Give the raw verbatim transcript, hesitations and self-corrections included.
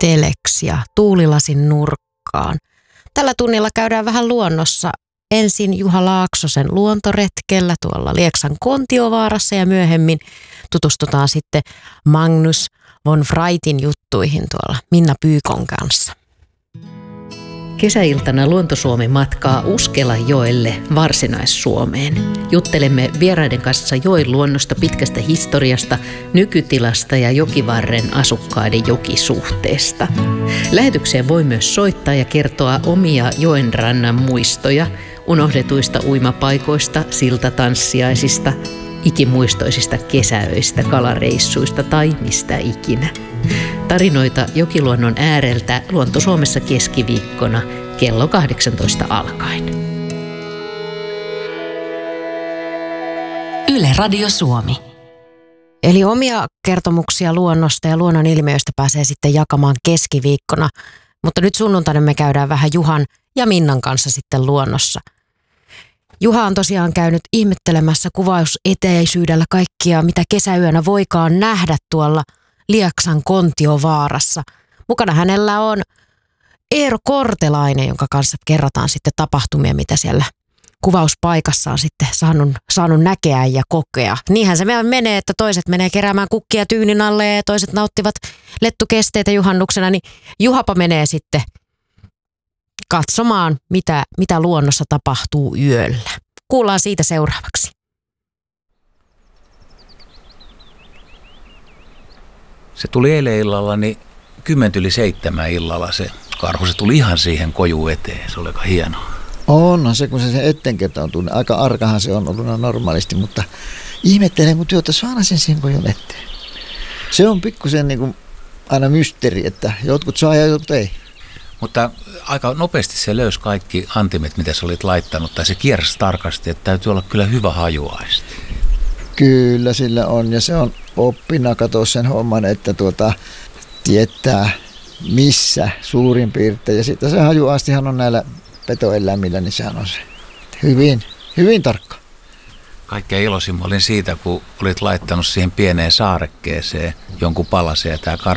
teleksia tuulilasin nurkkaan. Tällä tunnilla käydään vähän luonnossa. Ensin Juha Laaksosen luontoretkellä tuolla Lieksan Kontiovaarassa ja myöhemmin tutustutaan sitten Magnus von Wrightin juttuihin tuolla Minna Pyykon kanssa. Kesäiltana Luontosuomi matkaa Uskelajoelle Varsinais-Suomeen. Juttelemme vieraiden kanssa joen luonnosta, pitkästä historiasta, nykytilasta ja jokivarren asukkaiden jokisuhteesta. Lähetykseen voi myös soittaa ja kertoa omia joen rannan muistoja, unohdetuista uimapaikoista, siltatanssiaisista, ikimuistoisista kesäöistä, kalareissuista tai mistä ikinä. Tarinoita jokiluonnon ääreltä Luonto-Suomessa keskiviikkona kello kahdeksantoista alkaen. Yle Radio Suomi. Eli omia kertomuksia luonnosta ja luonnon ilmiöistä pääsee sitten jakamaan keskiviikkona. Mutta nyt sunnuntaina me käydään vähän Juhan ja Minnan kanssa sitten luonnossa. Juha on tosiaan käynyt ihmettelemässä kuvauseteisyydellä kaikkia, mitä kesäyönä voikaan nähdä tuolla Lieksan Kontiovaarassa. Mukana hänellä on Eero Kortelainen, jonka kanssa kerrotaan sitten tapahtumia, mitä siellä kuvauspaikassa on sitten saanut, saanut näkeä ja kokea. Niinhän se menee, että toiset menee keräämään kukkia tyynin alle ja toiset nauttivat lettukesteitä juhannuksena, niin Juhapa menee sitten katsomaan, mitä, mitä luonnossa tapahtuu yöllä. Kuullaan siitä seuraavaksi. Se tuli eilen illalla, niin kymmentä yli seitsemän illalla se karhu. Se tuli ihan siihen koju eteen. Se oli aika hienoa. Onhan se, kun se sen etten kertautuu. Aika arkahan se on ollut normaalisti, mutta ihmettelen, kun työtä saada sen siihen kojon eteen. Se on pikkusen niin kuin aina mysteeri, että jotkut saa ja jotkut ei. Mutta aika nopeasti se löysi kaikki antimet, mitä sä olit laittanut. Tai se kiersi tarkasti, että täytyy olla kyllä hyvä hajuaisti. Kyllä sillä on, ja se on oppina katsoa sen homman, että tuota, tietää missä suurin piirtein. Ja sitten se hajuaistihan on näillä petoeläimillä, niin sehän on se hyvin, hyvin tarkka. Kaikkein iloisin olin siitä, kun olit laittanut siihen pieneen saarekkeeseen jonkun palasen ja tämä karhu